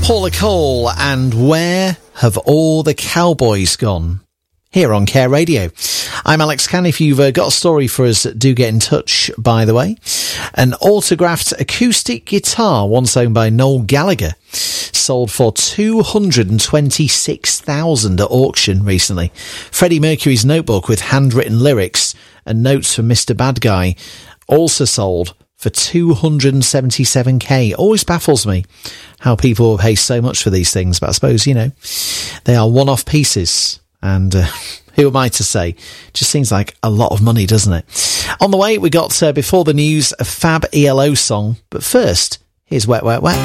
Paula Cole and Where Have All the Cowboys Gone? Here on Care Radio. I'm Alex Cann. If you've got a story for us, do get in touch, by the way. An autographed acoustic guitar, once owned by Noel Gallagher, sold for $226,000 at auction recently. Freddie Mercury's notebook with handwritten lyrics and notes from Mr. Bad Guy also sold for $277,000. Always baffles me how people will pay so much for these things, but I suppose, you know, they are one-off pieces. And who am I to say? Just seems like a lot of money, doesn't it? On the way, we got, before the news, a fab ELO song. But first, here's Wet, Wet, Wet.